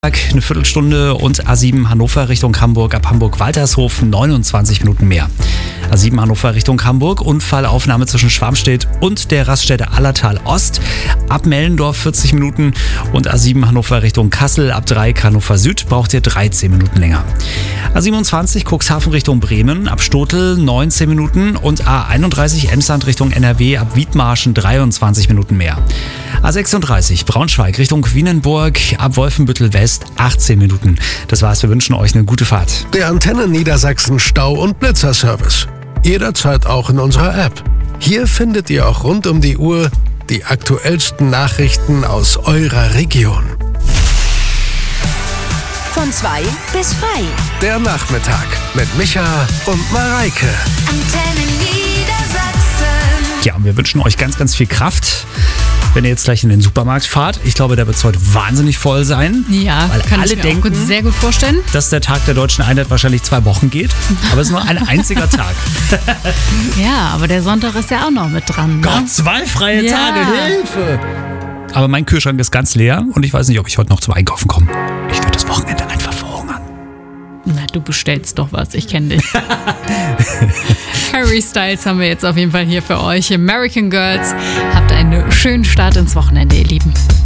Eine Viertelstunde und A7 Hannover Richtung Hamburg, ab Hamburg-Waltershof 29 Minuten mehr. A7 Hannover Richtung Hamburg, Unfallaufnahme zwischen Schwarmstedt und der Raststätte Allertal Ost, ab Mellendorf 40 Minuten und A7 Hannover Richtung Kassel, ab Dreieck Hannover Süd braucht ihr 13 Minuten länger. A27 Cuxhaven Richtung Bremen, ab Stotel 19 Minuten und A31 Emsland Richtung NRW, ab Wiedmarschen 23 Minuten mehr. A36 Braunschweig Richtung Wienenburg, ab Wolfenbüttel West 18 Minuten. Das war's, wir wünschen euch eine gute Fahrt. Der Antenne Niedersachsen Stau- und Blitzerservice. Jederzeit auch in unserer App. Hier findet ihr auch rund um die Uhr die aktuellsten Nachrichten aus eurer Region. Von 2 bis frei. Der Nachmittag mit Micha und Mareike. Antenne Niedersachsen. Ja, und wir wünschen euch ganz, ganz viel Kraft, wenn ihr jetzt gleich in den Supermarkt fahrt. Ich glaube, der wird heute wahnsinnig voll sein. Ja, weil kann alle ich mir auch denken, sehr gut vorstellen. dass der Tag der Deutschen Einheit wahrscheinlich 2 Wochen geht. Aber es ist nur ein einziger Tag. Ja, aber der Sonntag ist ja auch noch mit dran. Ne? Gott, 2 freie Ja. Tage, Hilfe! Aber mein Kühlschrank ist ganz leer und ich weiß nicht, ob ich heute noch zum Einkaufen komme. Ich werde das Wochenende einfach verhungern. Na, du bestellst doch was, ich kenne dich. Harry Styles haben wir jetzt auf jeden Fall hier für euch. American Girls. Habt einen schönen Start ins Wochenende, ihr Lieben.